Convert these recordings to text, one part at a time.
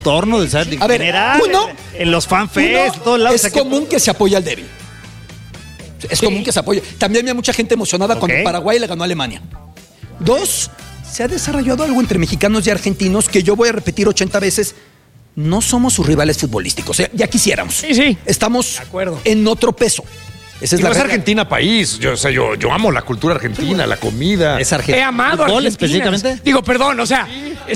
torno, o sea, en A ver, general, en los fanfests, todos lados. Es común que se apoye al débil. Es común que se apoye. También había mucha gente emocionada cuando Paraguay le ganó a Alemania. 2, se ha desarrollado algo entre mexicanos y argentinos que yo voy a repetir 80 veces. No somos sus rivales futbolísticos. Ya quisiéramos. Sí. Estamos en otro peso. Esa es no la es Argentina país. Yo amo la cultura argentina, la comida. Es Argentina. He amado ¿Fútbol Argentina. específicamente? Digo, perdón, o sea,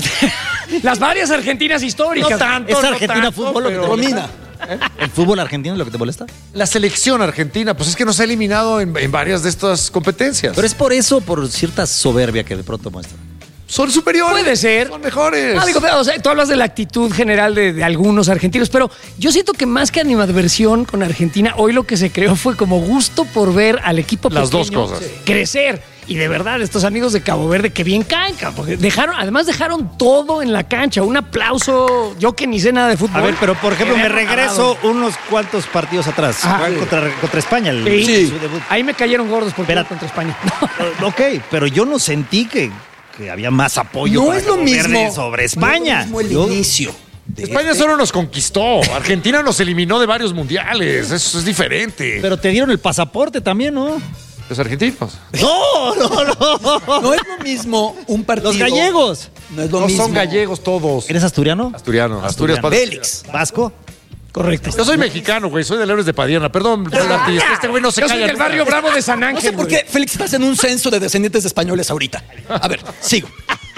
las varias Argentinas históricas. No tanto, ¿Es no Argentina tanto, fútbol lo que te pero- Romina. ¿El fútbol argentino es lo que te molesta? La selección argentina, pues es que nos ha eliminado en varias de estas competencias. Pero es por eso, por cierta soberbia que de pronto muestra. Son superiores. Puede ser. Son mejores. Digo, o sea, tú hablas de la actitud general de algunos argentinos, pero yo siento que más que animadversión con Argentina, hoy lo que se creó fue como gusto por ver al equipo Las dos pequeño cosas. crecer. Y de verdad, estos amigos de Cabo Verde que bien caen, porque además dejaron todo en la cancha. Un aplauso, yo que ni sé nada de fútbol. A ver, pero por ejemplo, me Quedé regreso unos cuantos partidos atrás. Ajá. Contra España. Sí. Su debut. Ahí me cayeron gordos porque Espera. era contra España. Ok, pero yo no sentí que había más apoyo No para es lo Cabo Verde mismo sobre España. No es lo mismo el inicio. de España este. solo nos conquistó. Argentina nos eliminó de varios mundiales. Eso es diferente. Pero te dieron el pasaporte también, ¿no? Los argentinos. No. No es lo mismo un partido. Los gallegos. No es lo No mismo. son gallegos todos. ¿Eres asturiano? Asturiano. Asturias. padre. Félix. ¿Vasco? Correcto. Yo soy mexicano, güey. Soy de Héroes de Padierna. Perdón, Lati, este güey no se Yo soy calla. del barrio Bravo de San Ángel. No sé por güey. qué, Félix, estás en un censo de descendientes de españoles ahorita. A ver, sigo.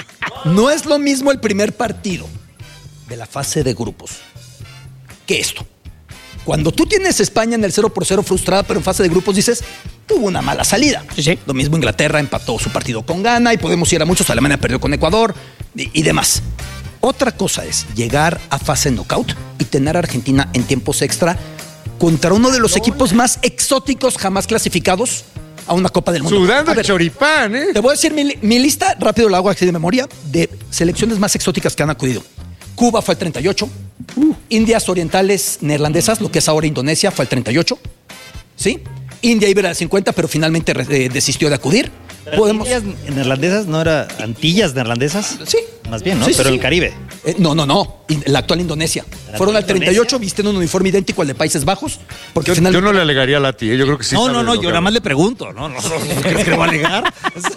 No es lo mismo el primer partido de la fase de grupos que esto. Cuando tú tienes España en el 0-0 frustrada, pero en fase de grupos dices, tuvo una mala salida. Sí. Lo mismo Inglaterra empató su partido con Ghana y podemos ir a muchos. Alemania perdió con Ecuador y demás. Otra cosa es llegar a fase knockout y tener a Argentina en tiempos extra contra uno de los equipos más exóticos jamás clasificados a una Copa del Mundo. Sudando A el ver, choripán, ¿eh? te voy a decir mi lista, rápido la hago así de memoria, de selecciones más exóticas que han acudido. Cuba fue el 38. Indias Orientales Neerlandesas, lo que es ahora Indonesia, fue el 38. ¿Sí? India iba al 50, pero finalmente desistió de acudir. Podemos... ¿Antillas neerlandesas no era Antillas neerlandesas? Sí. Más bien, ¿no? Sí, sí, pero sí. el Caribe. No. La actual Indonesia. Fueron al 38, visten un uniforme idéntico al de Países Bajos. Porque Yo no le alegaría a Lati, ¿eh? Yo creo que sí. No, sabe lo yo que nada habla. más le pregunto, ¿no? ¿Crees que le va a alegar?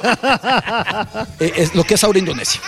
Es lo que es ahora Indonesia.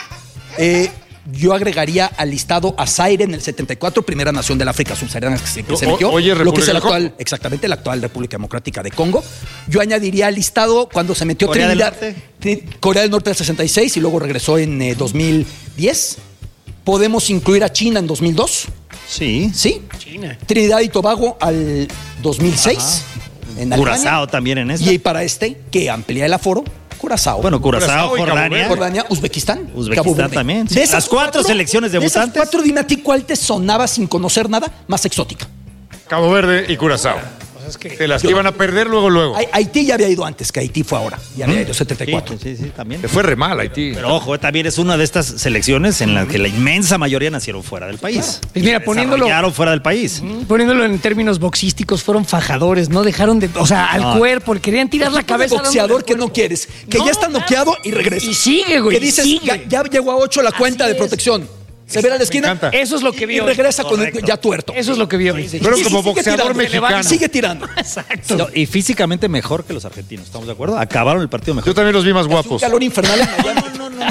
Yo agregaría al listado a Zaire en el 74, primera nación del África subsahariana que se metió. Oye, lo que es el República del actual, Congo. exactamente, la actual República Democrática de Congo. Yo añadiría al listado cuando se metió ¿Corea del Trinidad, Norte? Corea del Norte del 66 y luego regresó en 2010. Podemos incluir a China en 2002. Sí. ¿Sí? China. Trinidad y Tobago al 2006. En Alemania. Curazao también en esta. Y para que amplía el aforo, Curazao. Bueno, Curazao, Curazao y Cabo Jordania. Verde. Jordania, Uzbekistán. Cabo Uzbekistán Verde. también, sí. De esas Las cuatro selecciones debutantes. De esas 4, dime a ti cuál te sonaba sin conocer nada más exótica. Cabo Verde y Curazao. De las que iban a perder luego. Haití ya había ido antes, que Haití fue ahora. Ya había ido 74. Sí, también. Le fue re mal a Haití. Pero ojo, también es una de estas selecciones en las que la inmensa mayoría nacieron fuera del país. Pues mira, Desarrollaron fuera del país. Poniéndolo en términos boxísticos, fueron fajadores, no dejaron de, o sea, al cuerpo, querían tirar la cabeza. Boxeador que no quieres, que No, ya está claro. noqueado y regresa. Y sigue, güey, Que dices, sigue. ya llegó a 8 la cuenta Así de es. protección. Se ve a la esquina. encanta. Eso es lo que y vio. regresa con ya tuerto. Eso es lo que vio. Pero Y como sigue boxeador tirando, mexicano. Sigue tirando. Exacto. No, y físicamente mejor que los argentinos, ¿estamos de acuerdo? Acabaron el partido mejor. Yo también los vi más Un guapos. calor infernal en Miami.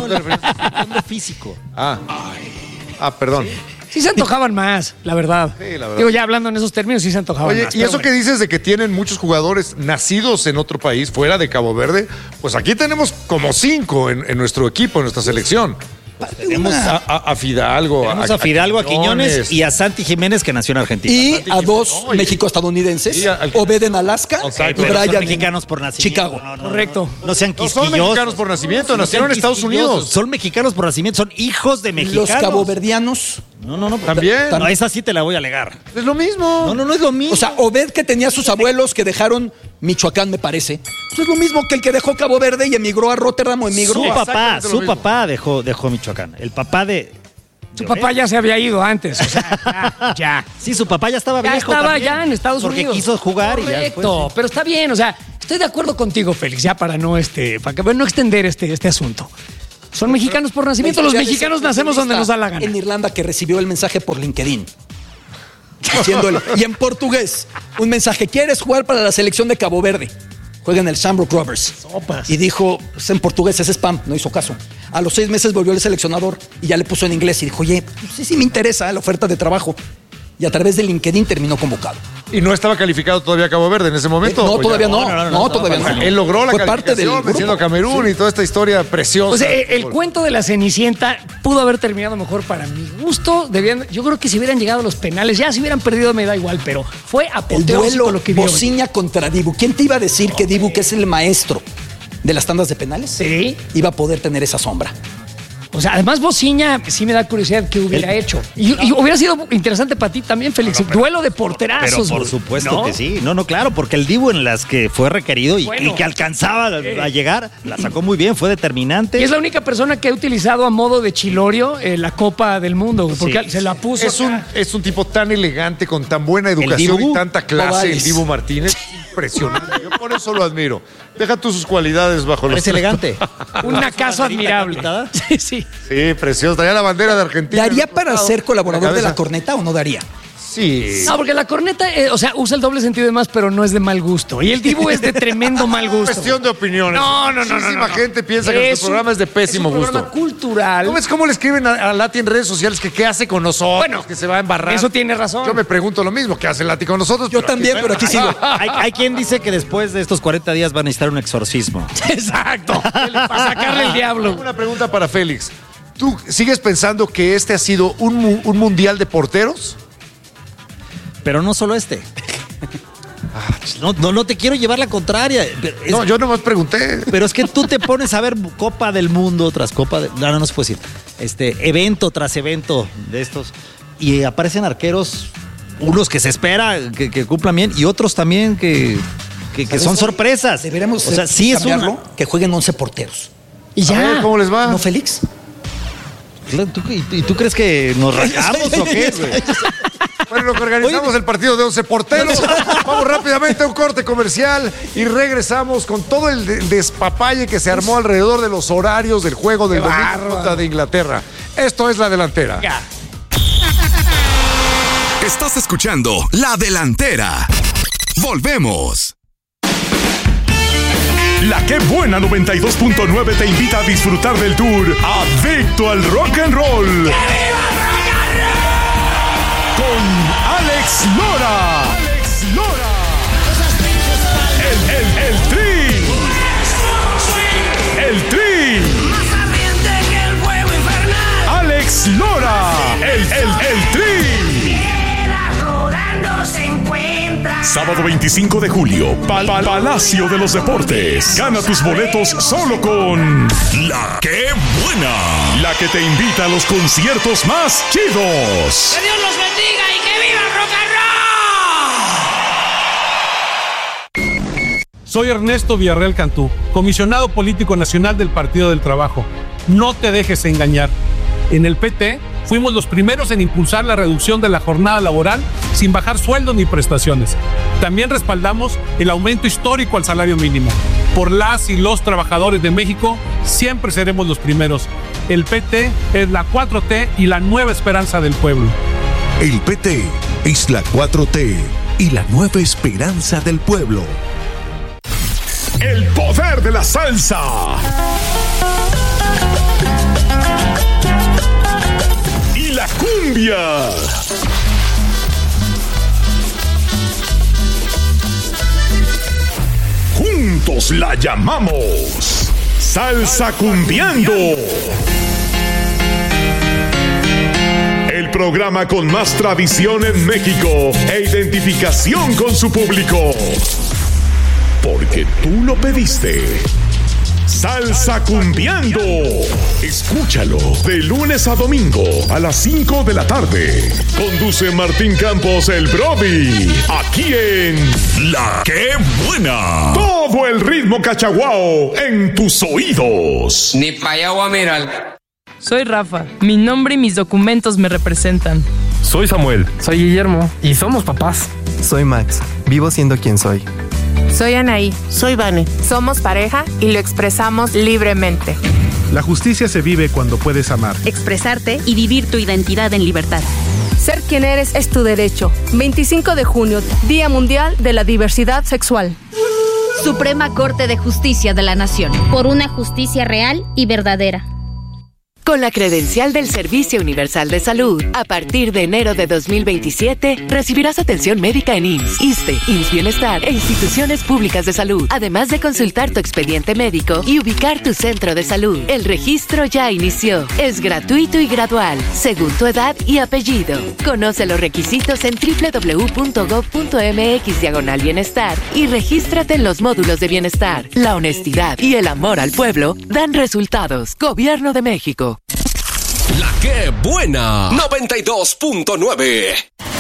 No, físico. Ah, perdón. Sí se antojaban más, la verdad. Sí, la verdad. Digo, ya hablando en esos términos, sí se antojaban Oye, más. y pero eso bueno. que dices de que tienen muchos jugadores nacidos en otro país, fuera de Cabo Verde, pues aquí tenemos como 5 en nuestro equipo, en nuestra selección. Tenemos a Fidalgo. Tenemos a Fidalgo, a Quiñones y a Santi Jiménez, que nació en Argentina. Y a 2 Oye. México-estadounidenses. Sí, Obed en Alaska Exacto. y Pero son Brian en mexicanos por nacimiento. Chicago. Correcto. No sean No quisquillosos. son mexicanos por nacimiento, No nacieron sean en Estados quisquillosos. Unidos. Son mexicanos por nacimiento, son hijos de mexicanos. Los caboverdianos. No. También. No, esa sí te la voy a alegar. Es lo mismo. No es lo mismo. O sea, Obed que tenía sus abuelos que dejaron Michoacán, me parece. Pues es lo mismo que el que dejó Cabo Verde y emigró a Rotterdam o emigró su a... papá, exactamente lo mismo. dejó Michoacán. El papá de... Su papá ya se había ido antes. O sea, ya. Sí, su papá ya estaba Ya viejo estaba también, ya en Estados porque Unidos. quiso jugar y ya después, Correcto, sí. pero está bien, o sea, estoy de acuerdo contigo, Félix, ya para no extender este asunto. Son mexicanos por nacimiento. Los mexicanos nacemos donde nos da la gana. En Irlanda que recibió el mensaje por LinkedIn. Y en portugués, un mensaje: ¿quieres jugar para la selección de Cabo Verde? Juega en el Shamrock Rovers. Sopas. Y dijo, pues en portugués, es spam, no hizo caso. A los 6 meses volvió el seleccionador y ya le puso en inglés y dijo, oye, pues sí me interesa la oferta de trabajo. Y a través de LinkedIn terminó convocado. ¿Y no estaba calificado todavía Cabo Verde en ese momento? No, ¿O ya? todavía no, todavía no. Él logró la Fue parte del calificación venciendo a grupo. Camerún y toda esta historia preciosa. O sea, el cuento de la Cenicienta pudo haber terminado mejor para mi gusto. Yo creo que si hubieran llegado a los penales, ya si hubieran perdido me da igual, pero fue El apoteósico duelo lo que vio. Bociña contra Dibu. ¿Quién te iba a decir que Dibu, que es el maestro de las tandas de penales, Sí. iba a poder tener esa sombra? O sea, además Bociña sí me da curiosidad qué hubiera hecho. Y hubiera sido interesante para ti también, Félix. Duelo de porterazos. Pero por güey. supuesto ¿No? que sí. No, claro, porque el Dibu en las que fue requerido y que alcanzaba a llegar, la sacó muy bien, fue determinante. Y es la única persona que ha utilizado a modo de chilorio la Copa del Mundo, porque Sí, se la puso. Es un tipo tan elegante, con tan buena educación Dibu y tanta clase, Ovales. el Dibu Martínez. Impresionante. Yo por eso lo admiro. Deja tú sus cualidades bajo los... Es elegante. Un acaso admirable. pintada? Sí, sí. Sí, precioso. Traía la bandera de Argentina. ¿Daría para ser colaborador de la cabeza. corneta o no daría? Sí. No, porque la corneta, usa el doble sentido de más, pero no es de mal gusto. Y el Dibu es de tremendo mal gusto. Cuestión de opiniones. No. Muchísima gente piensa que nuestro programa es de pésimo es un gusto. programa cultural. ¿No ves cómo le escriben a Lati en redes sociales que qué hace con nosotros? Bueno, que se va a embarrar. eso tiene razón. Yo me pregunto lo mismo, ¿qué hace Lati con nosotros? Yo también, pero aquí sigo. Hay quien dice que después de estos 40 días va a necesitar un exorcismo. Exacto. Para sacarle el diablo. Una pregunta para Félix. ¿Tú sigues pensando que este ha sido un mundial de porteros? Pero no solo este. No te quiero llevar la contraria. No, yo nomás pregunté. Pero es que tú te pones a ver Copa del Mundo tras Copa de... No se puede decir. Evento tras evento de estos. Y aparecen arqueros, unos que se espera que cumplan bien y otros también que son sorpresas. Deberíamos sí es cambiarlo, que jueguen 11 porteros. Y A ver, ya. ¿cómo les va? ¿No, Félix? ¿Y tú crees que nos rajamos o qué, güey? Bueno, lo que organizamos el partido de 11 porteros. Vamos rápidamente a un corte comercial y regresamos con todo el despapalle que se armó alrededor de los horarios del juego del domingo contra de Inglaterra. Esto es La Delantera. Estás escuchando La Delantera. Volvemos. La Qué Buena 92.9 te invita a disfrutar del tour Adicto al Rock and Roll. Con Alex Lora. El Tri. El Tri. Alex Lora. El Tri. Sábado 25 de julio, Palacio de los Deportes. Gana tus boletos solo con La Qué Buena, la que te invita a los conciertos más chidos. ¡Que Dios los bendiga y que viva el rock and roll! Soy Ernesto Villarreal Cantú, comisionado político nacional del Partido del Trabajo. No te dejes engañar. En el PT fuimos los primeros en impulsar la reducción de la jornada laboral sin bajar sueldos ni prestaciones. También respaldamos el aumento histórico al salario mínimo. Por las y los trabajadores de México, siempre seremos los primeros. El PT es la 4T y la nueva esperanza del pueblo. El PT es la 4T y la nueva esperanza del pueblo. El poder de la salsa. Y la cumbia. Juntos la llamamos Salsa Cumbiando. El programa con más tradición en México e identificación con su público. Porque tú lo pediste. Salsa Cumbiando. Escúchalo de lunes a domingo a las 5 de la tarde. Conduce Martín Campos, el Brody. Aquí en La Qué Buena. Todo el ritmo cachaguao en tus oídos. Ni pa' allá voy a mirar. Soy Rafa. Mi nombre y mis documentos me representan. Soy Samuel. Soy Guillermo. Y somos papás. Soy Max. Vivo siendo quien soy. Soy Anaí. Soy Vane. Somos pareja y lo expresamos libremente. La justicia se vive cuando puedes amar. Expresarte y vivir tu identidad en libertad. Ser quien eres es tu derecho. 25 de junio, Día Mundial de la Diversidad Sexual. Suprema Corte de Justicia de la Nación. Por una justicia real y verdadera. Con la credencial del Servicio Universal de Salud, a partir de enero de 2027, recibirás atención médica en IMSS, ISSSTE, IMSS Bienestar e instituciones públicas de salud, además de consultar tu expediente médico y ubicar tu centro de salud. El registro ya inició. Es gratuito y gradual, según tu edad y apellido. Conoce los requisitos en www.gov.mx/bienestar y regístrate en los módulos de bienestar. La honestidad y el amor al pueblo dan resultados. Gobierno de México. La que buena 92.9.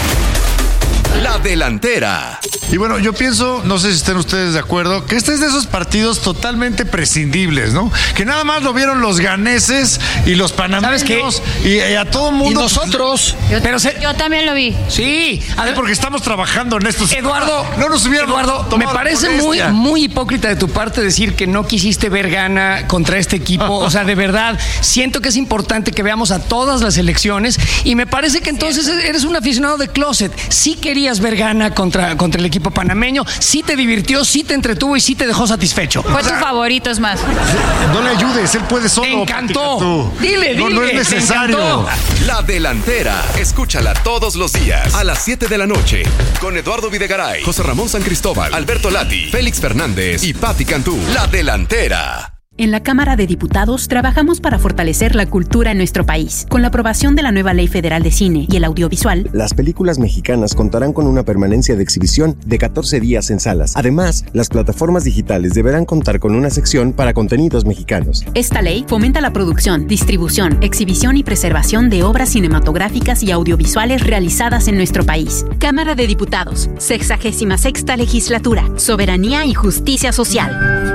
La delantera. Y bueno, yo pienso, no sé si estén ustedes de acuerdo, que este es de esos partidos totalmente prescindibles, ¿no? Que nada más lo vieron los ganeses y los panameños. ¿Sabes qué? Y a todo mundo. Y nosotros. Yo también lo vi. Sí. Porque estamos trabajando en estos. Eduardo, no nos hubieran tomado me parece muy hipócrita de tu parte decir que no quisiste ver gana contra este equipo. O sea, de verdad, siento que es importante que veamos a todas las elecciones y me parece que entonces eres un aficionado de closet. Sí querías ver gana contra el equipo panameño, sí te divirtió, sí te entretuvo y sí te dejó satisfecho. Fue tu favorito, es más. No le ayudes, él puede solo. Me encantó. Dile. No es necesario. La delantera. Escúchala todos los días a las 7 de la noche con Eduardo Videgaray, José Ramón San Cristóbal, Alberto Lati, Félix Fernández y Pati Cantú. La delantera. En la Cámara de Diputados trabajamos para fortalecer la cultura en nuestro país. Con la aprobación de la nueva Ley Federal de Cine y el Audiovisual, las películas mexicanas contarán con una permanencia de exhibición de 14 días en salas. Además, las plataformas digitales deberán contar con una sección para contenidos mexicanos. Esta ley fomenta la producción, distribución, exhibición y preservación de obras cinematográficas y audiovisuales realizadas en nuestro país. Cámara de Diputados, 66ª Legislatura, Soberanía y Justicia Social.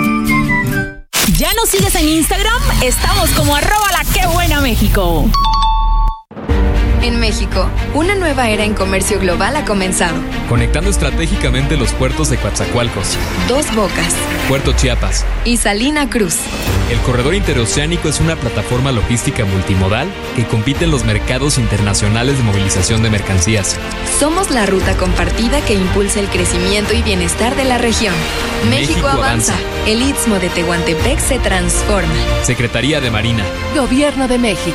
¿Ya nos sigues en Instagram? Estamos como @laquebuenamexico. En México, una nueva era en comercio global ha comenzado. Conectando estratégicamente los puertos de Coatzacoalcos, Dos Bocas Puerto Chiapas y Salina Cruz. El corredor interoceánico es una plataforma logística multimodal que compite en los mercados internacionales de movilización de mercancías. Somos la ruta compartida que impulsa el crecimiento y bienestar de la región. México avanza. El Istmo de Tehuantepec se transforma. Secretaría de Marina. Gobierno de México.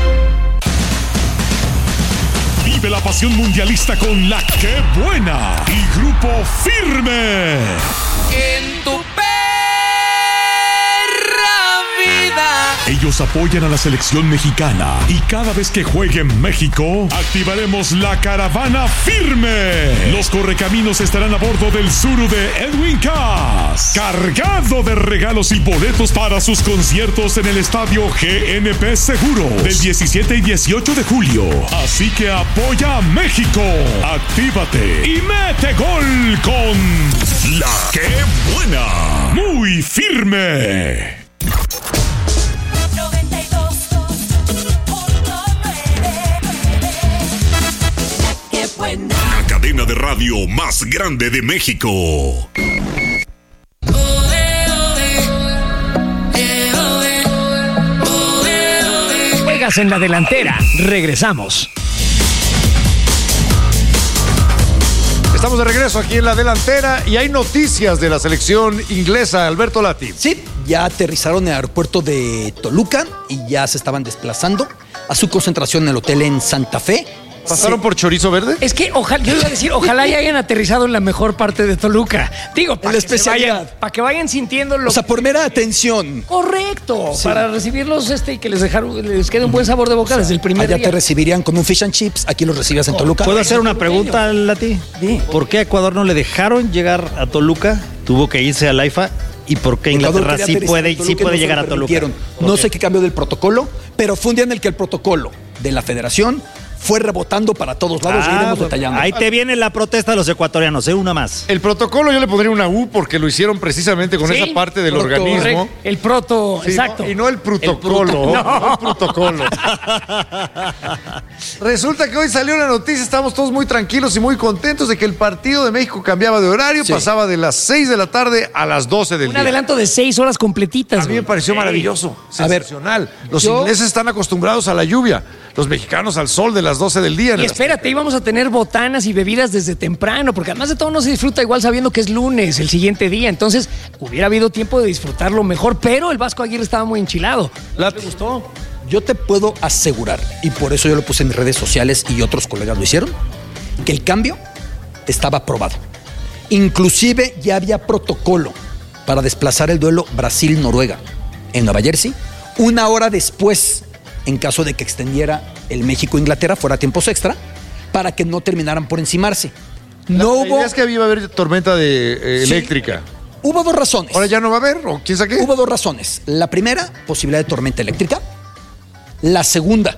Vive la pasión mundialista con La Que Buena y Grupo Firme. En tu perra vida. Ellos apoyan a la selección mexicana y cada vez que juegue en México, activaremos la caravana Firme. Los correcaminos estarán a bordo del Zuru de Edwin Cass, cargado de regalos y boletos para sus conciertos en el estadio GNP Seguros del 17 y 18 de julio. Así que apoya a México, actívate y mete gol con La Que Buena. Muy firme. La cadena de radio más grande de México. Juegas en la delantera. Regresamos. Estamos de regreso aquí en la delantera y hay noticias de la selección inglesa. Alberto Lati. Sí, ya aterrizaron en el aeropuerto de Toluca y ya se estaban desplazando a su concentración en el hotel en Santa Fe. ¿Pasaron por Chorizo Verde? Es que yo iba a decir, ojalá ya hayan aterrizado en la mejor parte de Toluca. Digo, para que vayan sintiendo lo. O sea, por mera atención. Correcto. Sí. Para recibirlos y que les quede un buen sabor de boca desde el primer día. Allá te recibirían con un fish and chips, aquí los recibías en Toluca. ¿Puedo hacer una pregunta, Lati? Sí. ¿Por qué a Ecuador no le dejaron llegar a Toluca? Tuvo que irse al AIFA. ¿Y por qué Inglaterra sí puede llegar a Toluca? No sé qué cambió del protocolo, pero fue un día en el que el protocolo de la federación fue rebotando para todos lados y iremos detallando. Ahí te viene la protesta de los ecuatorianos, una más. El protocolo yo le pondría una U porque lo hicieron precisamente con esa parte del organismo. El proto, sí, exacto. No, y no el protocolo. No el protocolo. Resulta que hoy salió la noticia, estamos todos muy tranquilos y muy contentos de que el partido de México cambiaba de horario, pasaba de las 6 de la tarde a las 12 del día. Un adelanto de 6 horas completitas. A mí me pareció maravilloso, sensacional. Los ingleses están acostumbrados a la lluvia, los mexicanos al sol de las 12 del día. Y espérate, íbamos a tener botanas y bebidas desde temprano, porque además de todo no se disfruta igual sabiendo que es lunes, el siguiente día. Entonces, hubiera habido tiempo de disfrutarlo mejor, pero el Vasco Aguirre estaba muy enchilado. ¿Le gustó? Yo te puedo asegurar, y por eso yo lo puse en mis redes sociales y otros colegas lo hicieron, que el cambio estaba aprobado. Inclusive ya había protocolo para desplazar el duelo Brasil-Noruega en Nueva Jersey, una hora después, en caso de que extendiera el México-Inglaterra, fuera tiempos extra, para que no terminaran por encimarse. La idea es que iba a haber tormenta eléctrica. Hubo dos razones. ¿Ahora ya no va a haber? ¿O quién sabe qué? Hubo dos razones. La primera, posibilidad de tormenta eléctrica. La segunda,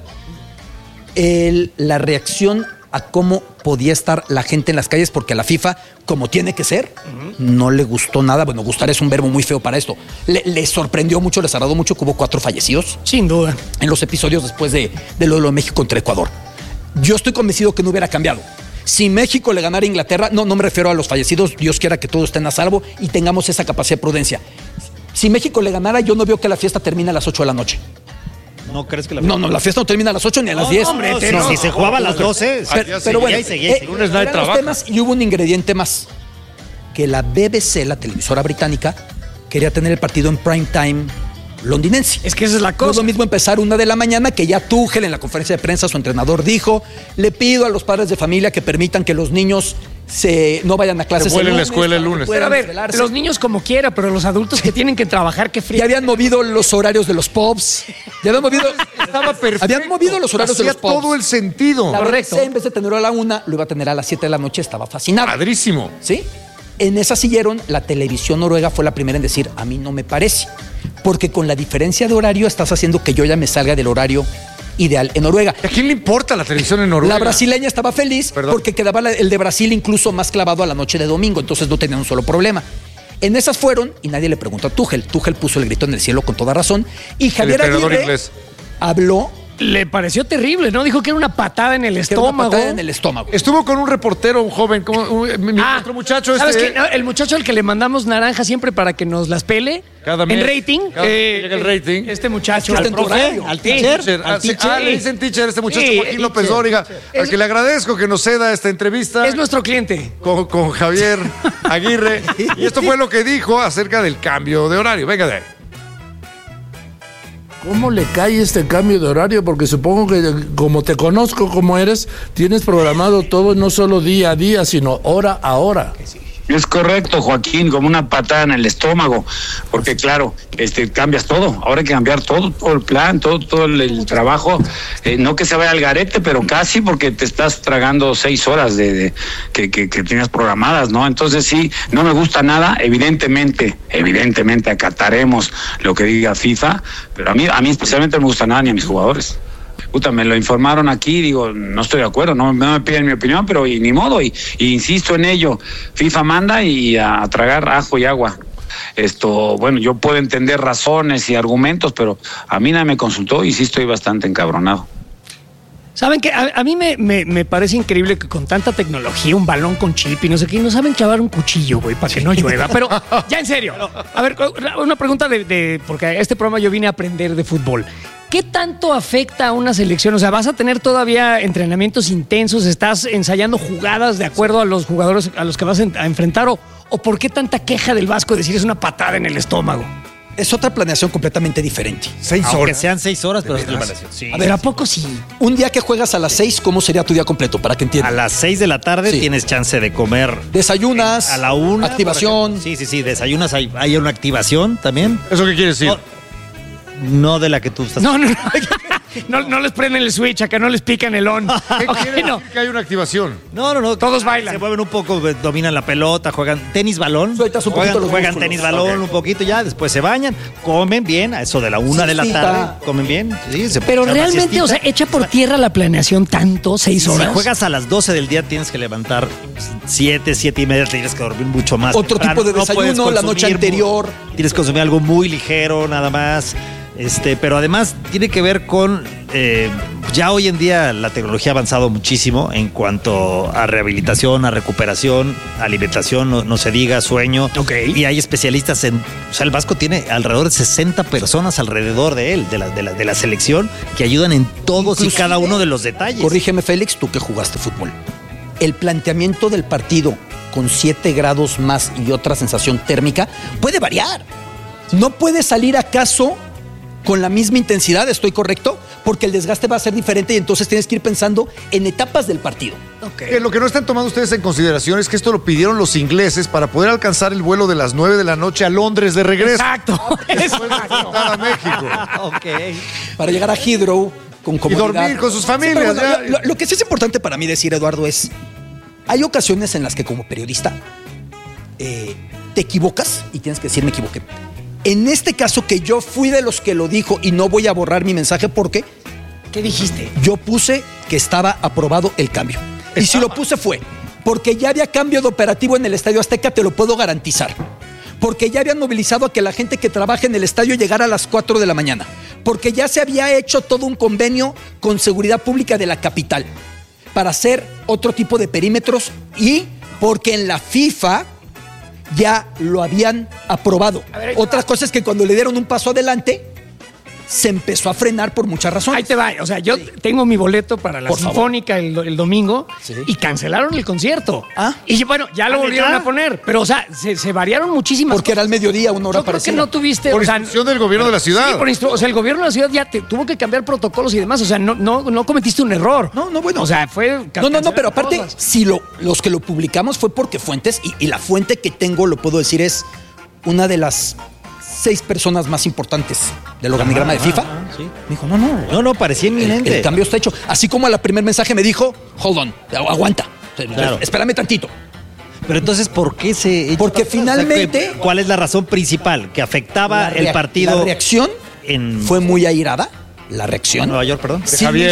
la reacción a cómo podía estar la gente en las calles, porque a la FIFA, como tiene que ser, no le gustó nada. Bueno, gustar es un verbo muy feo para esto. Le sorprendió mucho, les agradó mucho que hubo 4 fallecidos. Sin duda. En los episodios después de lo de México contra Ecuador. Yo estoy convencido que no hubiera cambiado. Si México le ganara a Inglaterra, no me refiero a los fallecidos, Dios quiera que todos estén a salvo y tengamos esa capacidad de prudencia. Si México le ganara, yo no veo que la fiesta termine a las 8 de la noche. ¿No crees que la fiesta? No, la fiesta no termina a las 8 ni a las 10. Hombre, si se jugaba a las 12. Pero bueno, lunes nadie trabaja. Temas, y hubo un ingrediente más. Que la BBC, la televisora británica, quería tener el partido en prime time londinense. Es que esa es la cosa. No es lo mismo empezar 1 de la mañana, que ya Tuchel en la conferencia de prensa, su entrenador dijo, le pido a los padres de familia que permitan que los niños no vayan a clases. Se vuelen la escuela el lunes. Pero a ver, los niños como quiera, pero los adultos que tienen que trabajar, qué frío. Ya habían movido los horarios de los pubs. Ya habían movido. Estaba perfecto. Habían movido los horarios de los pubs. Todo el sentido. Correcto. En vez de tenerlo a la 1, lo iba a tener a las 7 de la noche. Estaba fascinado. Padrísimo. ¿Sí? En esa siguieron, la televisión noruega fue la primera en decir, a mí no me parece. Porque con la diferencia de horario estás haciendo que yo ya me salga del horario ideal en Noruega. ¿A quién le importa la televisión en Noruega? La brasileña estaba feliz porque quedaba el de Brasil incluso más clavado a la noche de domingo, entonces no tenía un solo problema. En esas fueron, y nadie le preguntó a Tuchel. Tuchel puso el grito en el cielo con toda razón. Y Javier Aguirre habló. Le pareció terrible, ¿no? Dijo que era una patada en el estómago. Una patada en el estómago. Estuvo con un reportero, un joven, otro muchacho. ¿Sabes qué? El muchacho al que le mandamos naranja siempre para que nos las pele. Cada mes. En rating. Llega el rating. Este muchacho. Al profe, al teacher. Le dicen teacher, este muchacho Joaquín López Dóriga, al que le agradezco que nos ceda esta entrevista. Es nuestro cliente. Con Javier Aguirre. Y esto fue lo que dijo acerca del cambio de horario. Venga de ahí. ¿Cómo le cae este cambio de horario? Porque supongo que, como te conozco como eres, tienes programado todo no solo día a día, sino hora a hora. Es correcto, Joaquín, como una patada en el estómago, porque claro, cambias todo, ahora hay que cambiar todo el plan, todo el trabajo, no que se vaya al garete, pero casi, porque te estás tragando 6 horas que tenías programadas, ¿no? Entonces sí, no me gusta nada, evidentemente acataremos lo que diga FIFA, pero a mí especialmente no me gusta nada ni a mis jugadores. Puta, me lo informaron aquí, digo, no estoy de acuerdo, no me piden mi opinión, pero ni modo, y insisto en ello, FIFA manda y a tragar ajo y agua. Bueno, yo puedo entender razones y argumentos, pero a mí nadie me consultó y sí estoy bastante encabronado. ¿Saben qué? A mí me parece increíble que con tanta tecnología, un balón con chip y no sé qué, no saben clavar un cuchillo, güey, para que no llueva. Pero, ya en serio, a ver, una pregunta porque a este programa yo vine a aprender de fútbol. ¿Qué tanto afecta a una selección? O sea, ¿vas a tener todavía entrenamientos intensos? ¿Estás ensayando jugadas de acuerdo a los jugadores a los que vas a enfrentar? ¿O por qué tanta queja del Vasco de decir es una patada en el estómago? Es otra planeación completamente diferente. 6 horas. Aunque sean 6 horas, pero es planeación. Sí. A ver, ¿a poco sí? Un día que juegas a las 6, ¿cómo sería tu día completo? Para que entiendan. A las 6 de la tarde tienes chance de comer. Desayunas. A la 1. Activación. Sí, desayunas. Hay una activación también. ¿Eso qué quiere decir? No de la que tú estás. No. No les prenden el switch, acá no les pican el on. ¿Qué quiere decir que hay una activación? No. Todos bailan. Se mueven un poco, dominan la pelota, juegan tenis balón. Sueltas un poquito los juegan músculos. tenis balón un poquito ya, después se bañan, comen bien, a eso de la 1 de la tarde, comen bien. Sí, Pero realmente, o sea, echa por tierra la planeación tanto, 6 horas. Si juegas a las 12 del día, tienes que levantar 7:30, tienes que dormir mucho más. Otro temprano. tipo de desayuno la noche anterior. Tienes que consumir algo muy ligero, nada más. Pero además tiene que ver con ya hoy en día la tecnología ha avanzado muchísimo en cuanto a rehabilitación, a recuperación, alimentación, no se diga, sueño. Y hay especialistas o sea, el Vasco tiene alrededor de 60 personas alrededor de él, de la selección, que ayudan en todos y cada uno de los detalles. Corrígeme, Félix, tú que jugaste fútbol. El planteamiento del partido con 7 grados más y otra sensación térmica puede variar. No puede salir acaso con la misma intensidad, ¿estoy correcto? Porque el desgaste va a ser diferente y entonces tienes que ir pensando en etapas del partido. Lo que no están tomando ustedes en consideración es que esto lo pidieron los ingleses para poder alcanzar el vuelo de las 9 de la noche a Londres de regreso. Exacto. Después de enfrentar a México. Para llegar a Heathrow con comodidad. Y dormir con sus familias. Sí, bueno, lo que sí es importante para mí decir, Eduardo, es hay ocasiones en las que como periodista te equivocas y tienes que decir me equivoqué. En este caso que yo fui de los que lo dijo y no voy a borrar mi mensaje porque... ¿Qué dijiste? Yo puse que estaba aprobado el cambio. Y si lo puse fue porque ya había cambio de operativo en el Estadio Azteca, te lo puedo garantizar. Porque ya habían movilizado a que la gente que trabaja en el estadio llegara a las 4 de la mañana. Porque ya se había hecho todo un convenio con Seguridad Pública de la capital para hacer otro tipo de perímetros y porque en la FIFA ya lo habían aprobado. Otra cosa es que cuando le dieron un paso adelante, se empezó a frenar por muchas razones. Ahí te va. O sea, yo tengo mi boleto para la Sinfónica el domingo y cancelaron el concierto. Y bueno, ya lo volvieron a poner. Pero, o sea, se variaron muchísimas porque era al mediodía, una hora parecida. Creo que no tuviste... Por instrucción del gobierno de la ciudad. Sí, o sea, el gobierno de la ciudad ya tuvo que cambiar protocolos y demás. O sea, no cometiste un error. No, bueno. O sea, fue... No, pero aparte, si los que lo publicamos fue porque fuentes, y la fuente que tengo, lo puedo decir, es una de las 6 personas más importantes del organigrama de FIFA. Sí. Me dijo, no, parecía inminente. El cambio está hecho. Así como a la primer mensaje me dijo, hold on, aguanta. Claro. Espérame tantito. Pero entonces, ¿por qué se...? Porque finalmente... ¿Cuál es la razón principal? ¿Que afectaba el partido? La reacción fue muy airada. La reacción. Nueva York, perdón. Si lo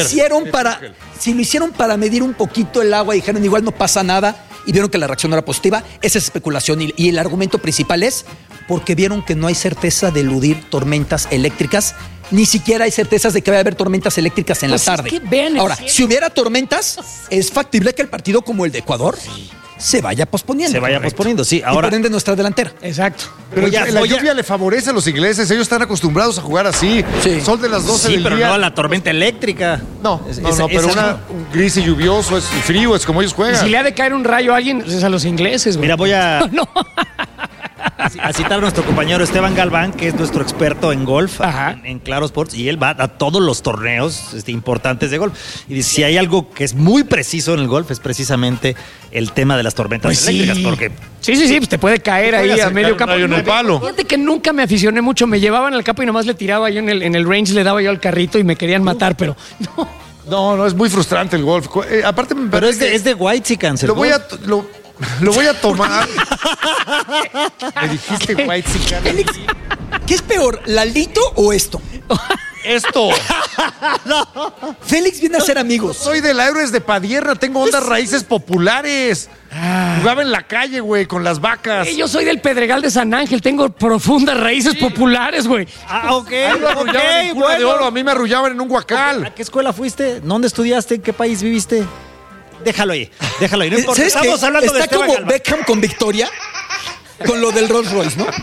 hicieron para medir un poquito el agua y dijeron, igual no pasa nada, y vieron que la reacción no era positiva, esa es especulación. Y el argumento principal es porque vieron que no hay certeza de eludir tormentas eléctricas. Ni siquiera hay certezas de que va a haber tormentas eléctricas en la tarde. Es que vean ahora, si hubiera tormentas, es factible que el partido como el de Ecuador se vaya posponiendo. Sí. Ahora, y por ende nuestra delantera. Exacto. Pero la lluvia le favorece a los ingleses. Ellos están acostumbrados a jugar así. Sí. Sol de las 12 del día. Sí, pero no la tormenta eléctrica. No, pero un gris y lluvioso, es frío, es como ellos juegan. Y si le ha de caer un rayo a alguien, es a los ingleses, güey. Mira, voy a... a citar a nuestro compañero Esteban Galván, que es nuestro experto en golf en Claro Sports, y él va a todos los torneos importantes de golf. Y dice, si hay algo que es muy preciso en el golf, es precisamente el tema de las tormentas eléctricas, porque... Sí, pues te puede caer ahí a medio campo. En el palo. Fíjate que nunca me aficioné mucho, me llevaban al campo y nomás le tiraba yo en el range, le daba yo al carrito y me querían matar, pero no. No, es muy frustrante el golf. Aparte me pero es de whitexicans. Lo voy a tomar. Me dijiste whitexican. ¿Qué es peor, Lalito o esto? Esto. Félix viene a ser amigos. Soy del Héroes de Padierna, tengo ondas raíces populares. Jugaba en la calle, güey, con las vacas. Yo soy del Pedregal de San Ángel, tengo profundas raíces populares, güey. Ok. De oro, a mí me arrullaban en un huacal. ¿A qué escuela fuiste? ¿Dónde estudiaste? ¿En qué país viviste? Déjalo ahí. No importa. Estamos hablando de Esteban Galván. Beckham con Victoria, con lo del Rolls Royce, ¿no?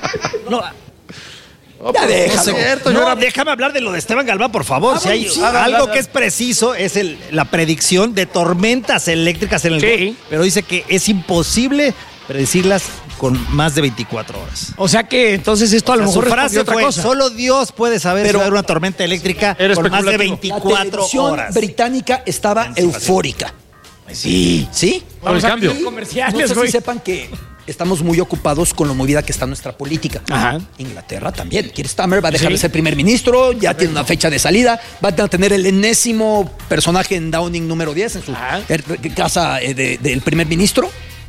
Ya déjalo. Déjame hablar de lo de Esteban Galván, por favor. Si hay algo que es preciso, es la predicción de tormentas eléctricas en el golf. Pero dice que es imposible predecirlas con más de 24 horas. O sea que entonces esto a lo mejor su frase otra fue, cosa. Solo Dios puede saber si va a haber una tormenta eléctrica por más de 24 la televisión horas. británica estaba eufórica. Sí. Vamos a cambio. No sé si sepan que estamos muy ocupados con lo movida que está nuestra política. Ajá. Inglaterra también. Keir Starmer va a dejar de ser primer ministro, ya tiene una fecha de salida, va a tener el enésimo personaje en Downing número 10 en su casa del primer ministro.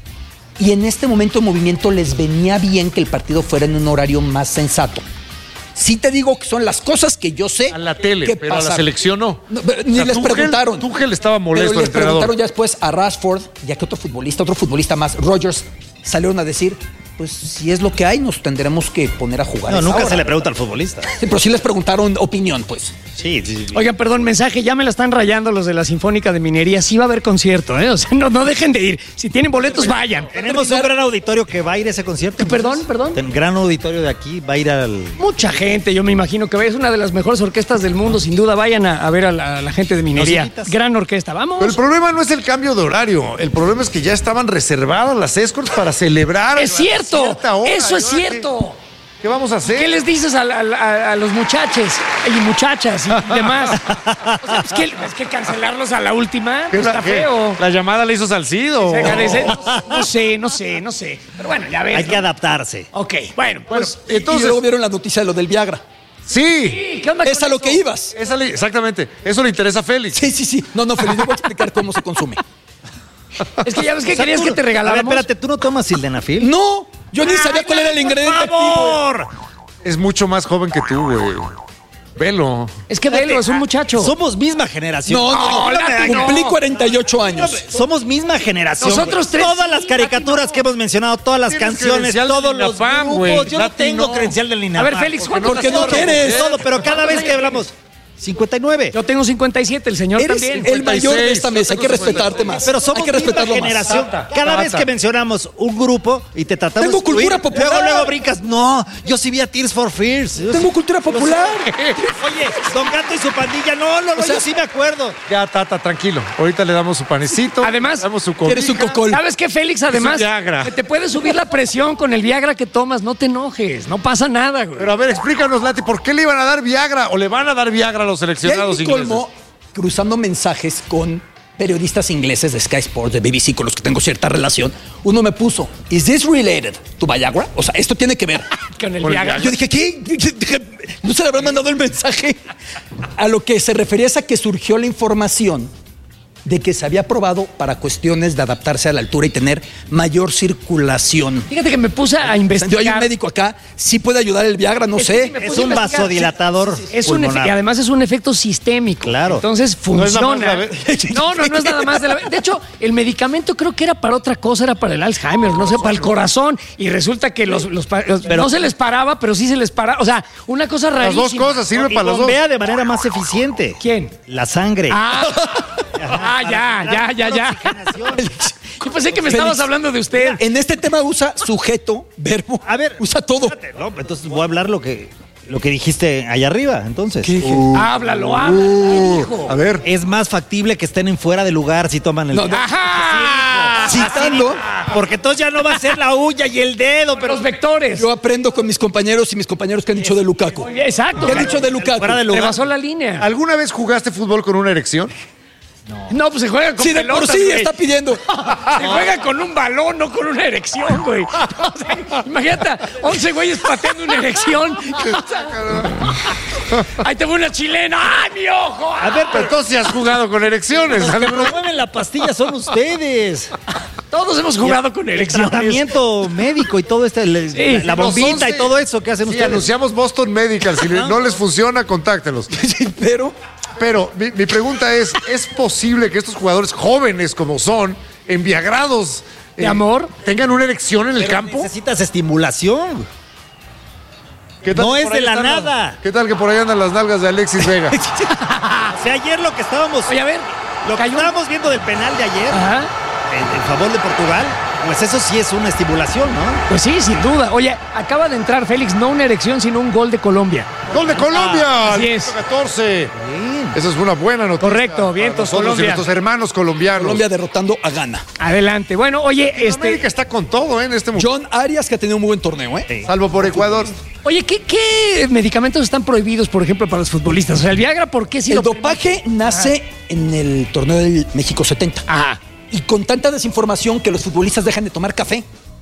Y en este momento el movimiento les venía bien que el partido fuera en un horario más sensato. Sí te digo que son las cosas que yo sé. A la tele, pero pasaron. A la selección no. Ni les preguntaron. Tuchel estaba molesto. Pero les preguntaron ya después a Rashford, ya que otro futbolista más, Rodgers, salieron a decir, pues si es lo que hay, nos tendremos que poner a jugar. No, nunca se le pregunta al futbolista. Sí, pero sí les preguntaron opinión, pues. Sí. Oigan, perdón, mensaje, ya me la están rayando los de la Sinfónica de Minería. Sí va a haber concierto, ¿eh? O sea, no dejen de ir. Si tienen boletos, vayan. Tenemos un gran auditorio que va a ir a ese concierto. Perdón. El gran auditorio de aquí va a ir al... Mucha gente, yo me imagino que es una de las mejores orquestas del mundo, sin duda. Vayan a ver a la gente de Minería. Gran orquesta, vamos. Pero el problema no es el cambio de horario. El problema es que ya estaban reservadas las escorts para celebrar. ¡Es cierto! Eso es cierto. ¿Qué vamos a hacer? ¿Qué les dices a los muchachos y muchachas y demás? O sea, es que cancelarlos a la última está feo. ¿La llamada le hizo Salcido? No sé. Pero bueno, ya ves. Hay que adaptarse. Ok, bueno, pues entonces... Y luego vieron la noticia de lo del Viagra. Sí. ¿Qué onda? Es a lo que ibas. Exactamente. Eso le interesa a Félix. Sí. No, Félix, no voy a explicar cómo se consume. Es que ya ves que querías que te regaláramos. A ver, espérate, ¿tú no tomas sildenafil? No, yo ni sabía cuál era el ingrediente. ¡Por favor! Es mucho más joven que tú, güey. Velo. Es que Velo es un muchacho. Somos misma generación. No. Cumplí 48 años. Somos misma generación. Nosotros tres. Todas las caricaturas que hemos mencionado, todas las canciones, todos los grupos. Yo no tengo credencial del INAPAM. A ver, Félix, ¿por qué no quieres? Todo, pero cada vez que hablamos... 59. Yo tengo 57, el señor Eres también. el mayor de esta mesa, hay que respetarte más. Pero somos hay que respetarlo misma generación. Cada vez que mencionamos un grupo y te tratamos Tengo cultura popular. Luego brincas. No, yo sí vi a Tears for Fears. Tengo cultura popular. Oye, Don Gato y su pandilla. No, yo sí me acuerdo. Ya, Tata, tranquilo. Ahorita le damos su panecito. Además, le damos su ¿quieres un cocol? ¿Sabes qué, Félix? Además, que te puede subir la presión con el Viagra que tomas. No te enojes. No pasa nada, güey. Pero a ver, explícanos, Lati, ¿por qué le iban a dar Viagra o le van a dar Viagra a los seleccionados ingleses? Colmo, cruzando mensajes con periodistas ingleses de Sky Sports, de BBC, con los que tengo cierta relación, uno me puso, ¿is this related to Viagra? O sea, esto tiene que ver con el Viagra. Yo dije, ¿qué? ¿No se le habrá mandado el mensaje? A lo que se refería es a que surgió la información de que se había probado para cuestiones de adaptarse a la altura y tener mayor circulación. Fíjate que me puse a investigar. Hay un médico acá, sí puede ayudar el Viagra, no sé. Es un vasodilatador. Y además es un efecto sistémico. Claro. Entonces funciona. No es nada más de la vez. De hecho, el medicamento creo que era para otra cosa, era para el Alzheimer, no sé, para el corazón. Y resulta que no se les paraba, pero sí se les paraba. O sea, una cosa rarísima. Las dos cosas sirven para las dos. Vea de manera más eficiente. ¿Quién? La sangre. Ya. Yo pensé que me estabas hablando de usted. En este tema usa sujeto, verbo. A ver, usa todo. No, entonces voy a hablar lo que dijiste allá arriba, entonces. ¿Qué dije? Háblalo. Hijo. A ver. Es más factible que estén en fuera de lugar si toman el... ¡Ajá! Citando. Porque entonces ya no va a ser la uña y el dedo, pero... Los vectores. Yo aprendo con mis compañeros y mis compañeros que han dicho de Lukaku. Exacto. ¿Qué han dicho de Lukaku? Fuera de lugar. Rebasó la línea. ¿Alguna vez jugaste fútbol con una erección? No, pues se juega con sí, de pelotas, por sí güey. está pidiendo. Se juega con un balón, no con una erección, güey. O sea, imagínate, 11 güeyes pateando una erección. Ahí te fue una chilena. ¡Ay, mi ojo! A ver, pero entonces has jugado con erecciones. Los que promueven la pastilla son ustedes. Todos hemos jugado con erecciones. Tratamiento médico y todo esto, la bombita y todo eso que hacen ustedes. Anunciamos Boston Medical. Si no les funciona, contáctelos. Pero mi pregunta es posible que estos jugadores jóvenes como son, enviagrados, de amor, tengan una erección en el campo? Necesitas estimulación. No es de la nada. ¿Qué tal que por ahí andan las nalgas de Alexis Vega? O sea, ayer lo que estábamos... Oye, a ver, lo que estábamos viendo del penal de ayer, ajá, en favor de Portugal, pues eso sí es una estimulación, ¿no? Pues sí, sin duda. Oye, acaba de entrar, Félix, no una erección, sino un gol de Colombia. ¡Gol de Colombia! Así es. 14. Bien. Esa es una buena noticia. Correcto, vientos Colombia. Y nuestros hermanos colombianos. Colombia derrotando a Ghana. Adelante. Bueno, oye, América está con todo, en este momento. John Arias, que ha tenido un muy buen torneo, Sí. Salvo por Ecuador. Oye, ¿qué medicamentos están prohibidos, por ejemplo, para los futbolistas? O sea, el Viagra, ¿por qué? El dopaje nace en el torneo del México 70. Ajá. Y con tanta desinformación que los futbolistas dejan de tomar café.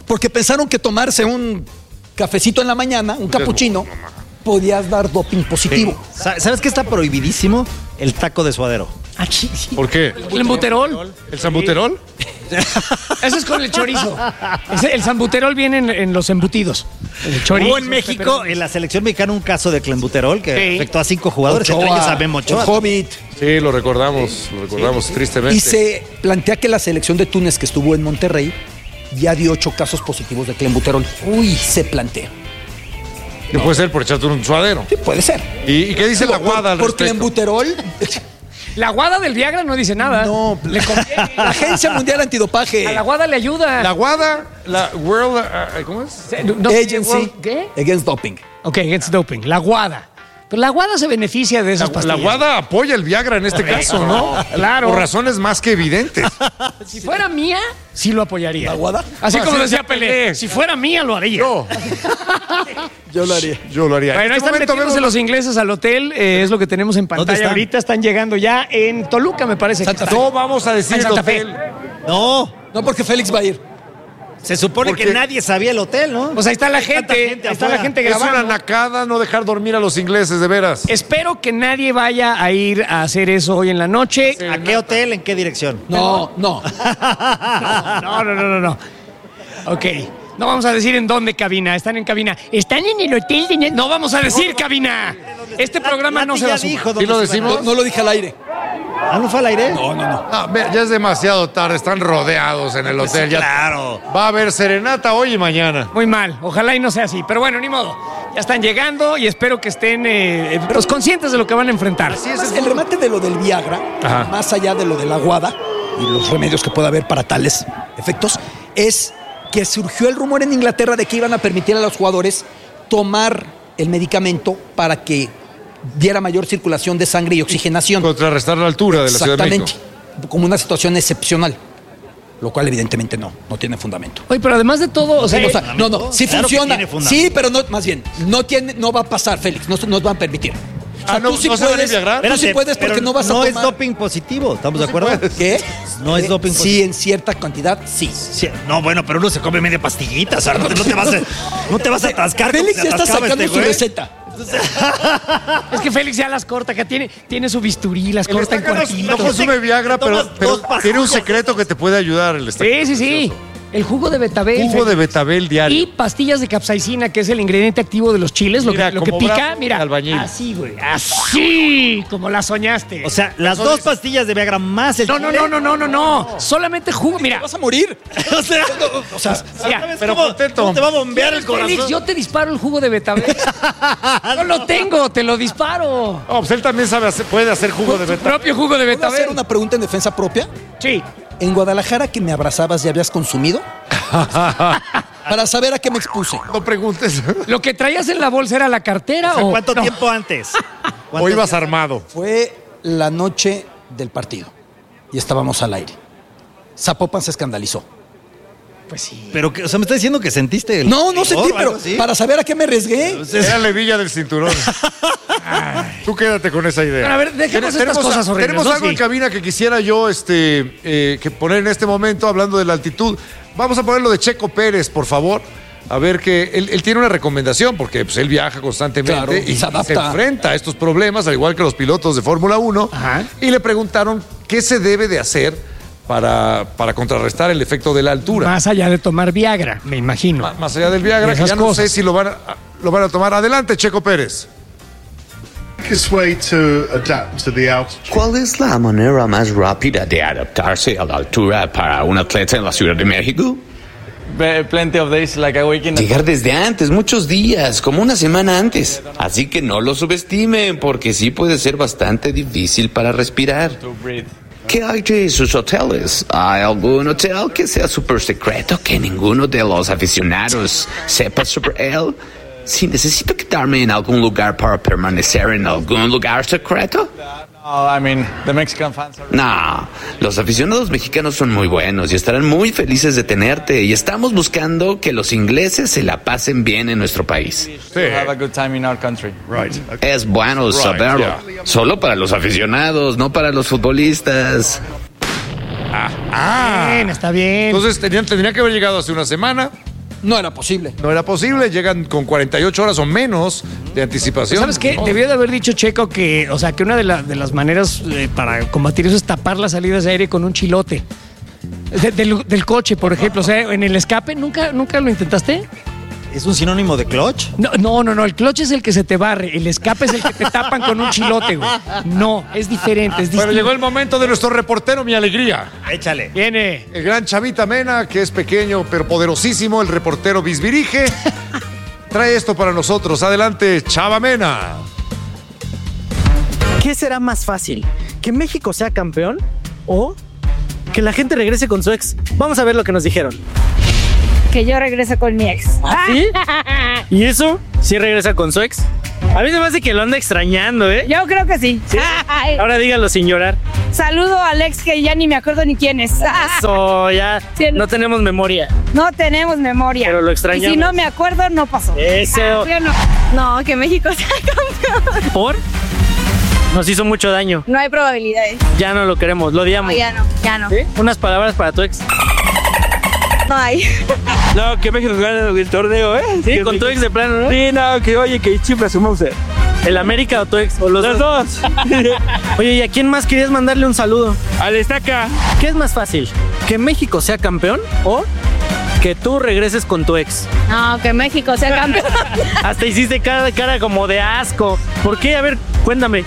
Porque pensaron que tomarse un cafecito en la mañana, un capuchino, podías dar doping positivo. ¿Sabes qué está prohibidísimo? El taco de suadero. Aquí. ¿Por qué? El embuterol. ¿El sambuterol? Eso es con el chorizo. El sambuterol viene en los embutidos. El chorizo. Hubo en México, en la selección mexicana, un caso de clenbuterol que afectó a 5 jugadores, entre ellos a Memo Ochoa. Hobbit. Sí, lo recordamos tristemente. Y se plantea que la selección de Túnez que estuvo en Monterrey ya dio 8 casos positivos de clenbuterol. Se plantea. ¿Qué puede ser por echarte un suadero? Sí, puede ser. ¿Y qué dice la guada al por respecto? Clenbuterol. La guada del Viagra no dice nada. No, le conviene. La Agencia Mundial Antidopaje. A la guada le ayuda. La guada, la World, ¿cómo es? Agency ¿Qué? Against Doping. Ok, Against Doping. La guada. Pero la guada se beneficia de esas pastillas. La guada apoya el Viagra en este caso, ¿no? Claro. Por razones más que evidentes. Si fuera mía, sí lo apoyaría. ¿La guada? Así como sí, decía Pelé. Si fuera mía, lo haría. Yo lo haría. Bueno, ahí están metiéndose los ingleses al hotel. Es lo que tenemos en pantalla ahorita. Están llegando ya en Toluca, me parece. No vamos a decir el hotel. No, porque Félix va a ir. Se supone que nadie sabía el hotel, ¿no? Pues ahí está la gente. Ahí está la gente grabando. Es una nacada no dejar dormir a los ingleses, de veras. Espero que nadie vaya a ir a hacer eso hoy en la noche. ¿A qué hotel? ¿En qué dirección? No. No. Ok. No vamos a decir en dónde cabina. Están en cabina. Están en el hotel de... No vamos a decir cabina. Este programa no se va a subir. ¿Y lo decimos? No lo dije al aire. ¿No fue al aire? No. Ya es demasiado tarde. Están rodeados en el hotel. Ya claro. Va a haber serenata hoy y mañana. Muy mal. Ojalá y no sea así. Pero bueno, ni modo. Ya están llegando y espero que estén pues, conscientes de lo que van a enfrentar. Así es. El remate de lo del Viagra, más allá de lo de la guada y los remedios que pueda haber para tales efectos, es que surgió el rumor en Inglaterra de que iban a permitir a los jugadores tomar el medicamento para que diera mayor circulación de sangre y oxigenación. Contrarrestar la altura de la Ciudad de México. Exactamente. Como una situación excepcional. Lo cual evidentemente no tiene fundamento. Oye, pero además de todo, sí claro, funciona. Sí, pero no, más bien, no va a pasar, Félix, no nos van a permitir. Tú sí puedes porque no vas a tomar. No es doping positivo, ¿estamos de acuerdo? ¿Qué? No es doping positivo. Sí, en cierta cantidad, sí. No, bueno, pero uno se come media pastillita, o sea, no te vas a atascar. Félix ya está sacando su receta. Es que Félix ya las corta, que tiene su bisturí, las corta en cuartitos. No consume Viagra, pero tiene un secreto que te puede ayudar. Sí. El jugo de betabel. Jugo de betabel diario. Y pastillas de capsaicina, que es el ingrediente activo de los chiles. Lo que pica, mira. Albañil. Así, güey. Así, como la soñaste. O sea, las 2 pastillas de Viagra más el chile. No. Solamente jugo, mira. Vas a morir. o sea, pero contento. ¿Cómo te va a bombear el corazón? Félix, yo te disparo el jugo de betabel. No lo tengo, te lo disparo. Pues él también puede hacer jugo de betabel. Propio jugo de betabel. ¿Puedo hacer una pregunta en defensa propia? Sí. ¿En Guadalajara que me abrazabas ya habías consumido? Para saber a qué me expuse. No preguntes. ¿Lo que traías en la bolsa era la cartera o cuánto tiempo antes? ¿O ibas armado? Fue la noche del partido y estábamos al aire. Zapopan se escandalizó. Pues sí. Pero, o sea, me está diciendo que sentiste el... No sentí, pero para saber a qué me arriesgué. Era la hebilla del cinturón. Tú quédate con esa idea. Bueno, a ver, dejemos estas cosas horribles. Tenemos algo en cabina que quisiera yo que poner en este momento, hablando de la altitud. Vamos a poner lo de Checo Pérez, por favor. A ver que él tiene una recomendación, porque pues, él viaja constantemente y se enfrenta a estos problemas, al igual que los pilotos de Fórmula 1. Y le preguntaron qué se debe de hacer para contrarrestar el efecto de la altura. Más allá de tomar Viagra, me imagino. Más allá del Viagra, que ya no sé si lo van a tomar. Adelante, Checo Pérez. ¿Cuál es la manera más rápida de adaptarse a la altura para un atleta en la Ciudad de México? Llegar desde antes, muchos días, como una semana antes. Así que no lo subestimen, porque sí puede ser bastante difícil para respirar. ¿Qué hay de sus hoteles? ¿Hay algún hotel que sea súper secreto, que ninguno de los aficionados sepa sobre él? Si necesito quedarme en algún lugar para permanecer en algún lugar secreto. No, los aficionados mexicanos son muy buenos y estarán muy felices de tenerte. Y estamos buscando que los ingleses se la pasen bien en nuestro país. Sí. Es bueno saberlo. Solo para los aficionados, no para los futbolistas. Bien, está bien. Entonces tendría que haber llegado hace una semana. No era posible. No era posible, llegan con 48 horas o menos de anticipación. ¿Sabes qué? Debió de haber dicho Checo que una de las maneras para combatir eso es tapar las salidas de aire con un chilote. Del coche, por ejemplo. O sea, en el escape, ¿nunca lo intentaste? ¿Es un sinónimo de clutch? No. El clutch es el que se te barre. El escape es el que te tapan con un chilote, güey. No, es diferente, es distinto. Bueno, llegó el momento de nuestro reportero, mi alegría. Échale. Viene. El gran Chavita Mena, que es pequeño pero poderosísimo, el reportero Bisbirige. Trae esto para nosotros. Adelante, Chava Mena. ¿Qué será más fácil? ¿Que México sea campeón o que la gente regrese con su ex? Vamos a ver lo que nos dijeron. Que yo regrese con mi ex. ¿Sí? ¿Y eso? ¿Sí regresa con su ex? A mí se me hace que lo anda extrañando, ¿eh? Yo creo que sí. ¿Sí? Ahora dígalo sin llorar. Saludo al ex que ya ni me acuerdo ni quién es. Eso, ya sí, no tenemos memoria. No tenemos memoria. Pero lo extrañamos. Y si no me acuerdo, no pasó. Eso. No, que México sea campeón. ¿Por? Nos hizo mucho daño. No hay probabilidades. Ya no lo queremos, lo odiamos. No, ya no. ¿Sí? Unas palabras para tu ex. No hay. No, que México gane el torneo, ¿eh? Sí, con tu ex de plano, ¿no? Sí, no, que chifla su mouse. ¿El América o tu ex? ¿O los dos? Oye, ¿y a quién más querías mandarle un saludo? Al Estaca. ¿Qué es más fácil? ¿Que México sea campeón o que tú regreses con tu ex? No, que México sea campeón. Hasta hiciste cara como de asco. ¿Por qué? A ver, cuéntame.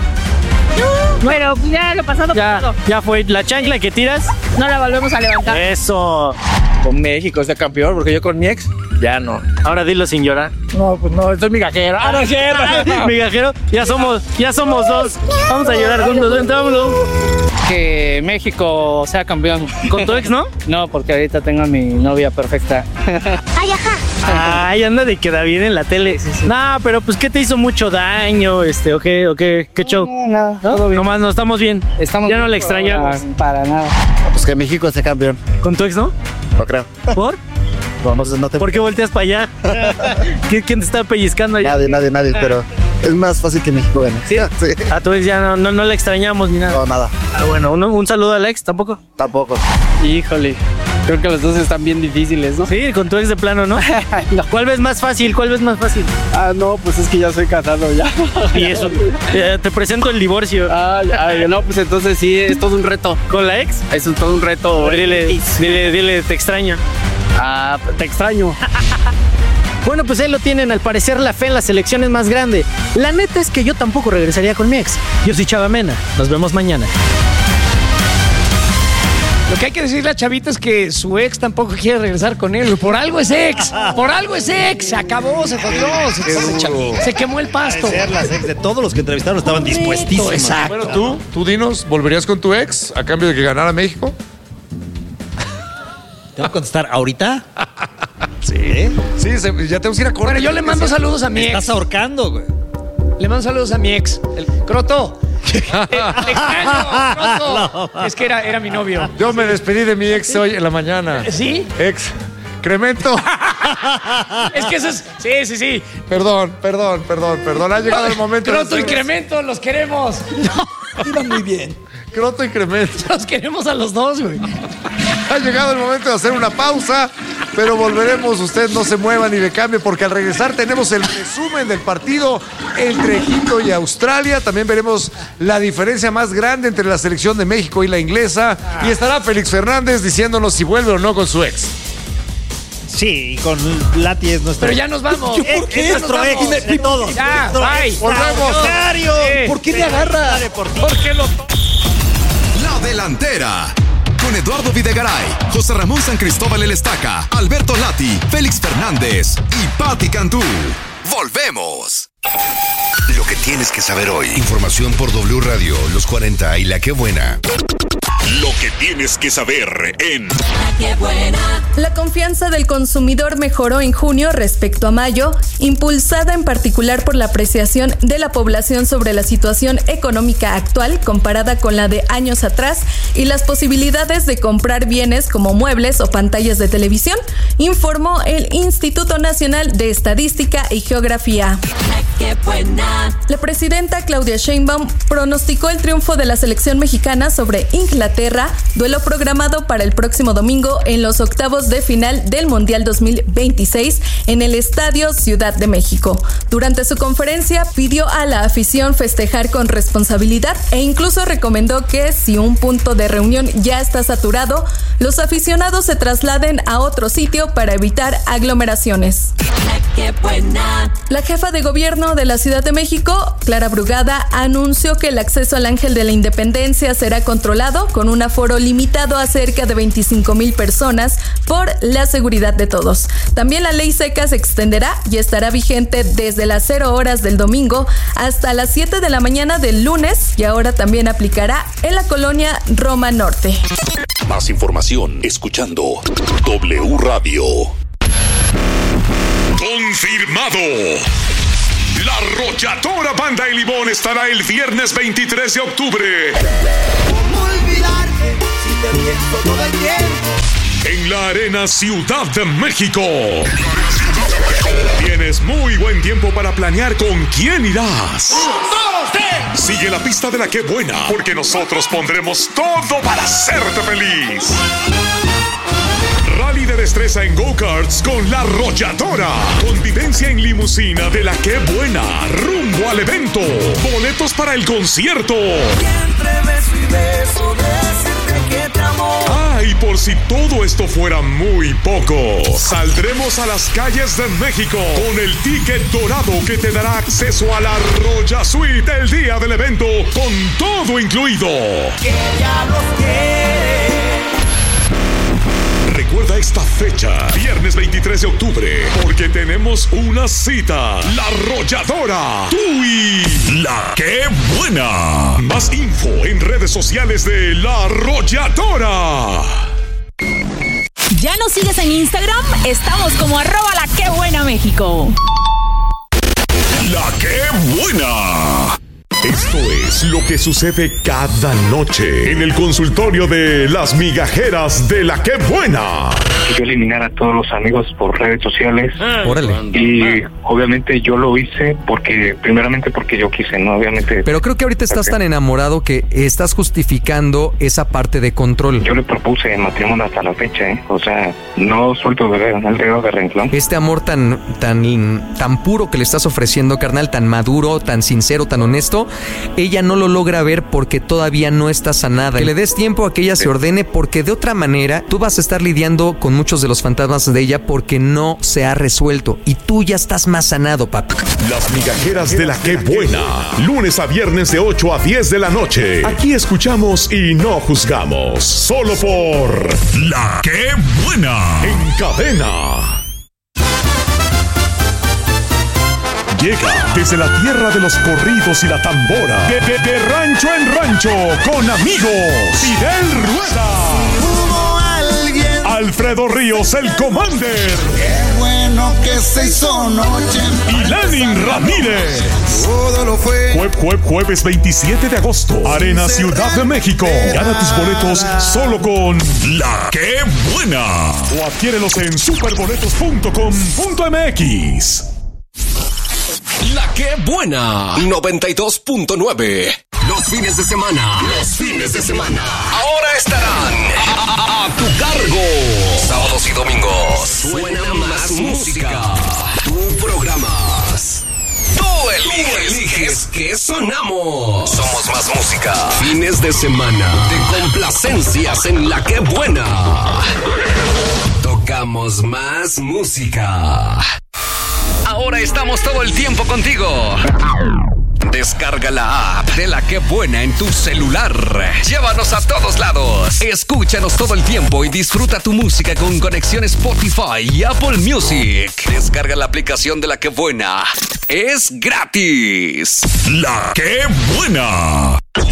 Pero ya lo pasado. Ya fue. ¿La chancla que tiras? No la volvemos a levantar. Eso. Con México sea campeón, porque yo con mi ex ya no. Ahora dilo sin llorar. No, pues no, estoy migajero. No es cierto. Migajero, ya somos dos. Vamos a llorar juntos. Vente, vámonos. Que México sea campeón. ¿Con tu ex, no? No, porque ahorita tengo a mi novia perfecta. Ay, ajá. Ay, anda de queda bien en la tele. Sí. No, pero pues ¿qué te hizo mucho daño? ¿O qué show? No, todo bien. Nomás no estamos bien. Ya no le extrañamos. Para nada. Pues que México sea campeón. ¿Con tu ex, no? No creo. ¿Por? No te... ¿Por qué volteas para allá? ¿Quién te está pellizcando allá? Nadie, pero es más fácil que México gane. ¿Sí? Sí. A tu ex ya no le extrañamos ni nada. No, nada. Bueno, un saludo al ex, ¿tampoco? Tampoco. Híjole. Creo que los dos están bien difíciles, ¿no? Sí, con tu ex de plano, ¿no? No. ¿Cuál ves más fácil? No, pues es que ya soy casado ya. Y eso, te presento el divorcio. No, pues entonces sí, es todo un reto. ¿Con la ex? Es todo un reto. Dile, te extraño. Te extraño. Bueno, pues ahí lo tienen. Al parecer la fe en la selección es más grande. La neta es que yo tampoco regresaría con mi ex. Yo soy Chava Mena. Nos vemos mañana. Lo que hay que decirle a Chavita es que su ex tampoco quiere regresar con él. Por algo es ex. Se acabó, se jodió. Se quemó el pasto. Las ex de todos los que entrevistaron estaban dispuestísimos. Exacto. Bueno, tú dinos, ¿volverías con tu ex a cambio de que ganara México? ¿Te voy a contestar ahorita? Sí, ya tenemos que ir a corte. Bueno, yo le mando saludos a mi ex. Estás ahorcando, güey. Le mando saludos a mi ex. El Croto. Te extraño, Croto. No. Es que era mi novio. Yo me despedí de mi ex hoy en la mañana. ¿Sí? Ex. Cremento. Es que eso es... Sí. Perdón. Ha llegado el momento. Croto y Cremento, los queremos. Iban muy bien. Croto y Cremento. Los queremos a los dos, güey. Ha llegado el momento de hacer una pausa, pero volveremos. Usted no se mueva ni le cambie, porque al regresar tenemos el resumen del partido entre Egipto y Australia. También veremos la diferencia más grande entre la selección de México y la inglesa. Y estará Félix Fernández diciéndonos si vuelve o no con su ex. Sí, y con Lati es nuestro. Pero ya nos vamos. ¿Por qué es nuestro ex de todos? Ya, bye. Volvemos. ¿Por qué te agarra? Porque La Delantera. Con Eduardo Videgaray, José Ramón San Cristóbal El Estaca, Alberto Lati, Félix Fernández y Patti Cantú. ¡Volvemos! Lo que tienes que saber hoy. Información por W Radio, Los 40 y La Qué Buena. Lo que tienes que saber en La Qué Buena. La confianza del consumidor mejoró en junio respecto a mayo, impulsada en particular por la apreciación de la población sobre la situación económica actual comparada con la de años atrás y las posibilidades de comprar bienes como muebles o pantallas de televisión, informó el Instituto Nacional de Estadística y Geografía. La Qué Buena. La presidenta Claudia Sheinbaum pronosticó el triunfo de la selección mexicana sobre Inglaterra Inglaterra, duelo programado para el próximo domingo en los octavos de final del Mundial 2026 en el Estadio Ciudad de México. Durante su conferencia pidió a la afición festejar con responsabilidad e incluso recomendó que si un punto de reunión ya está saturado, los aficionados se trasladen a otro sitio para evitar aglomeraciones. ¡Qué buena! La jefa de gobierno de la Ciudad de México, Clara Brugada, anunció que el acceso al Ángel de la Independencia será controlado con un aforo limitado a cerca de 25,000 personas por la seguridad de todos. También la ley seca se extenderá y estará vigente desde las 0 horas del domingo hasta las 7 de la mañana del lunes y ahora también aplicará en la colonia Roma Norte. Más información escuchando W Radio. Confirmado. La Arrolladora Banda El Limón estará el viernes 23 de octubre. ¿Cómo olvidarte si te pienso todo el tiempo? En la Arena Ciudad de México. Tienes muy buen tiempo para planear con quién irás. 1, 2, 3. Sigue la pista de La Qué Buena, porque nosotros pondremos todo para hacerte feliz. Rally de destreza en go-karts con La Arrolladora. Convivencia en limusina de La Qué Buena. Rumbo al evento. Boletos para el concierto. Y entre beso y beso decirte que te amo. Y por si todo esto fuera muy poco, saldremos a las calles de México con el ticket dorado que te dará acceso a la Arrolla Suite el día del evento, con todo incluido. Que ya los quiere. Recuerda esta fecha, viernes 23 de octubre, porque tenemos una cita. La Arrolladora, tú y La Qué Buena. Más info en redes sociales de La Arrolladora. ¿Ya nos sigues en Instagram? Estamos como @LaQueBuenaMéxico. La Qué Buena. Esto es lo que sucede cada noche en el consultorio de las migajeras de La Qué Buena. Yo eliminar a todos los amigos por redes sociales. Órale. Y obviamente yo lo hice primeramente porque yo quise, ¿no? Obviamente. Pero creo que ahorita estás tan enamorado que estás justificando esa parte de control. Yo le propuse matrimonio hasta la fecha, ¿eh? O sea, no suelto el dedo de renglón. Este amor tan puro que le estás ofreciendo, carnal, tan maduro, tan sincero, tan honesto, ella no lo logra ver porque todavía no está sanada. Que le des tiempo a que ella se ordene, porque de otra manera tú vas a estar lidiando con muchos de los fantasmas de ella porque no se ha resuelto y tú ya estás más sanado, papi. Las migajeras de La Qué Buena, lunes a viernes de 8 a 10 de la noche. Aquí escuchamos y no juzgamos, solo por La Qué Buena en cadena. Llega desde la tierra de los corridos y la tambora, de rancho en rancho, con amigos, Fidel Rueda, Alfredo Ríos, el Commander, Qué bueno que se hizo noche, y Lenin Ramírez. Todo lo fue. Jueves 27 de agosto, Arena Ciudad de México. Gana tus boletos solo con La Qué Buena. O adquiérelos en superboletos.com.mx. La Qué Buena 92.9. Los fines de semana. Ahora estarán a tu cargo. Sábados y domingos. Suena más música. Tú programas. Tú eliges qué sonamos. Somos más música. Fines de semana de complacencias en La Qué Buena. Tocamos más música. Ahora estamos todo el tiempo contigo. Descarga la app de La Qué Buena en tu celular. Llévanos a todos lados. Escúchanos todo el tiempo y disfruta tu música con conexión Spotify y Apple Music. Descarga la aplicación de La Qué Buena. Es gratis. La Qué Buena.